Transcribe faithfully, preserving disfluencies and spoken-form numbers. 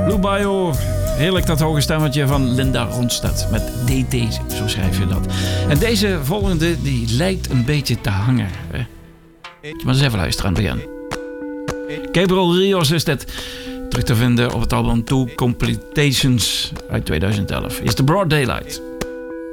Blue Bayou. Heerlijk dat hoge stemmetje van Linda Ronstadt. Met D T, zo schrijf je dat. En deze volgende, die lijkt een beetje te hangen. Hè? Maar eens even luisteren aan het begin. Gabriel Rios is dit. Terug te vinden op het album Two Completations uit tweeduizend elf. Is The Broad Daylight.